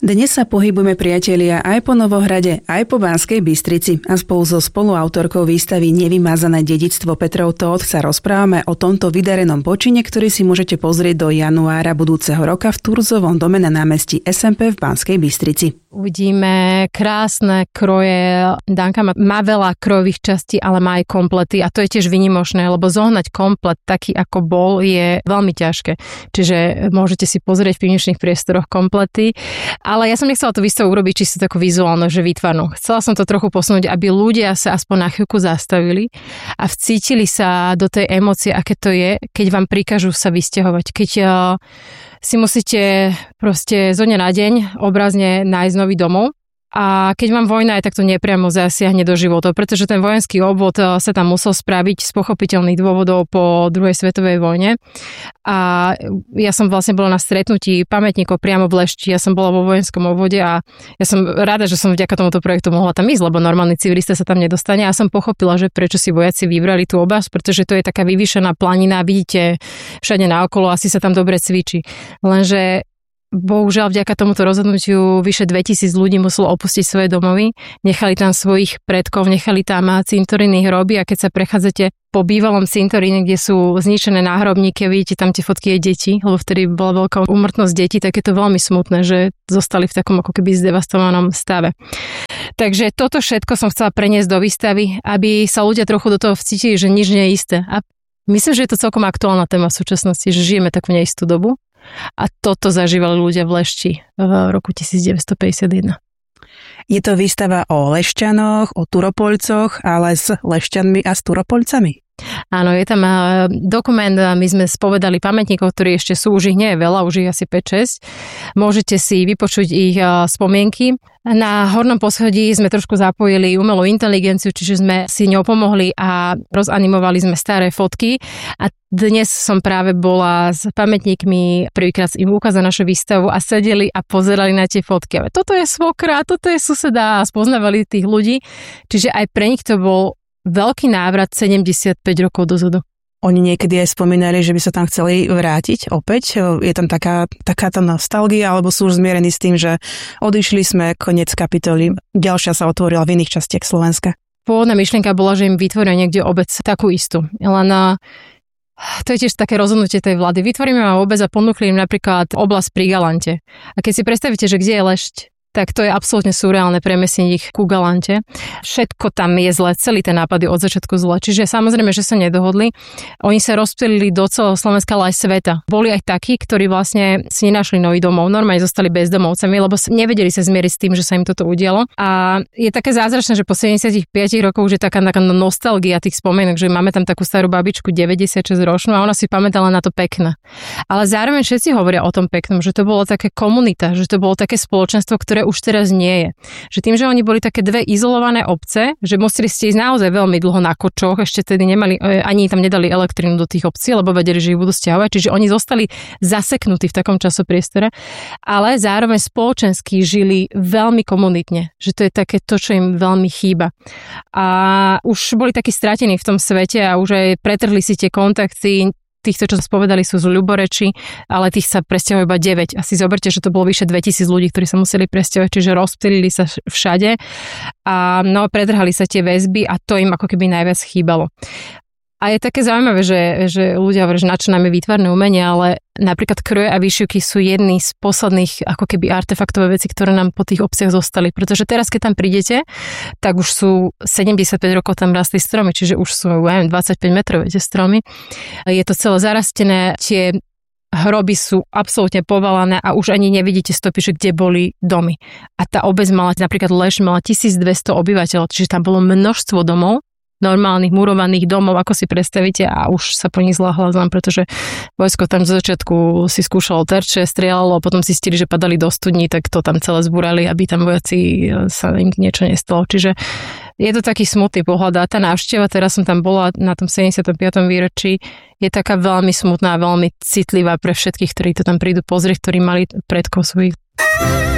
Dnes sa pohybujeme, priatelia, aj po Novohrade, aj po Banskej Bystrici a spolu so spoluautorkou výstavy Nevymazané dedičstvo Petrou Tóth sa rozprávame o tomto vydarenom počine, ktorý si môžete pozrieť do januára budúceho roka v Turzovom dome na námestí SMP v Banskej Bystrici. Uvidíme krásne kroje. Danka má veľa krojových častí, ale má aj komplety a to je tiež výnimočné, lebo zohnať komplet taký, ako bol, je veľmi ťažké. Čiže môžete si pozrieť v finišných priestoroch komplety. Ale ja som nechcela tú výstavu urobiť čisto takú vizuálnu, že výtvarnú. Chcela som to trochu posunúť, aby ľudia sa aspoň na chvíľku zastavili a vcítili sa do tej emócie, aké to je, keď vám prikážu sa vysťahovať. Keď si musíte proste zo dňa na deň obrazne nájsť nový domov. A keď vám vojna aj takto nepriamo zasiahne do životov, pretože ten vojenský obvod sa tam musel spraviť z pochopiteľných dôvodov po druhej svetovej vojne. A ja som vlastne bola na stretnutí pamätníkov priamo v Lešti. Ja som bola vo vojenskom obvode a ja som rada, že som vďaka tomuto projektu mohla tam ísť, lebo normálny civilista sa tam nedostane. A som pochopila, že prečo si vojaci vybrali tú oblasť, pretože to je taká vyvýšená planina, vidíte všade naokolo, asi sa tam dobre cvičí. Lenže bohužiaľ vďaka tomuto rozhodnutiu vyše 2000 ľudí muselo opustiť svoje domovy, nechali tam svojich predkov, nechali tam cintoríny hroby a keď sa prechádzate po bývalom cintoríne, kde sú zničené náhrobníky, vidíte tam tie fotky aj detí, lebo vtedy bola veľká úmrtnosť detí, tak je to veľmi smutné, že zostali v takom ako keby zdevastovanom stave. Takže toto všetko som chcela preniesť do výstavy, aby sa ľudia trochu do toho vcítili, že nič nie je isté. A myslím, že je to celkom aktuálna téma v súčasnosti, že žijeme takú neistú dobu. A toto zažívali ľudia v Lešti v roku 1951. Je to výstava o Lešťanoch, o Turopoľcoch, ale s Lešťanmi a s Turopoľcami? Áno, je tam dokument, my sme spovedali pamätníkov, ktorí ešte sú, už ich nie je veľa, už ich asi 5-6. Môžete si vypočuť ich spomienky. Na hornom poschodí sme trošku zapojili umelú inteligenciu, čiže sme si ňou pomohli a rozanimovali sme staré fotky. A dnes som práve bola s pamätníkmi, prvýkrát im ukázala našu výstavu a sedeli a pozerali na tie fotky. A toto je svokra, toto je suseda a spoznávali tých ľudí. Čiže aj pre nich to bol veľký návrat 75 rokov dozadu. Oni niekedy aj spomínali, že by sa tam chceli vrátiť opäť. Je tam takáto nostalgia, alebo sú už zmierení s tým, že odišli sme, koniec kapitoly, ďalšia sa otvorila v iných častiach Slovenska. Pôvodná myšlienka bola, že im vytvoria niekde obec takú istú. Len to je tiež také rozhodnutie tej vlády. Vytvoríme vám obec a ponúkli im napríklad oblasť pri Galante. A keď si predstavíte, že kde je Lešť, tak to je absolútne surreálne premiesniť ich ku Galante. Všetko tam je zle, celý ten nápad je od začiatku zle. Čiže samozrejme, že sa nedohodli. Oni sa rozptýlili do celého Slovenska, ale aj sveta. Boli aj takí, ktorí vlastne si nenašli nový domov, normálne zostali bezdomovcami, lebo nevedeli sa zmieriť s tým, že sa im toto udialo. A je také zázračné, že po 75 rokoch už je taká nostalgia tých spomienok, že máme tam takú starú babičku 96 ročnú a ona si pamätala na to pekné. Ale zároveň všetci hovoria o tom peknom, že to bolo také komunita, že to bolo také spoločenstvo, ktoré už teraz nie je. Že tým, že oni boli také dve izolované obce, že museli ste ísť naozaj veľmi dlho na kočoch, ešte tedy nemali, ani tam nedali elektrínu do tých obcí, lebo vedeli, že ich budú stiahovať, čiže oni zostali zaseknutí v takom časopriestore, ale zároveň spoločensky žili veľmi komunitne, že to je také to, čo im veľmi chýba. A už boli takí stratení v tom svete a už aj pretrhli si tie kontakty. Týchto, čo spovedali, sú z Ľuboreči, ale tých sa presťahujú iba 9. Asi zoberte, že to bolo vyše 2000 ľudí, ktorí sa museli presťahovať, čiže rozptýlili sa všade a predrhali sa tie väzby a to im ako keby najviac chýbalo. A je také zaujímavé, že ľudia hovoria, že na čo nám je výtvarné umenie, ale napríklad kroje a výšivky sú jedny z posledných ako keby artefaktové veci, ktoré nám po tých obciach zostali. Pretože teraz, keď tam prídete, tak už sú 75 rokov tam rastli stromy, čiže už sú 25 metrové tie stromy. Je to celé zarastené, tie hroby sú absolútne povalané a už ani nevidíte stopy, že kde boli domy. A tá obec mala, napríklad Lešť mala 1200 obyvateľov, čiže tam bolo množstvo domov, normálnych murovaných domov, ako si predstavíte, a už sa po nich zľahla zem, pretože vojsko tam z začiatku si skúšalo terče, strieľalo, potom zistili, že padali do studní, tak to tam celé zbúrali, aby tam vojaci sa im niečo nestalo. Čiže je to taký smutný pohľad a tá návšteva, teraz som tam bola na tom 75. výročí, je taká veľmi smutná, veľmi citlivá pre všetkých, ktorí to tam prídu pozrieť, ktorí mali predkov svojich.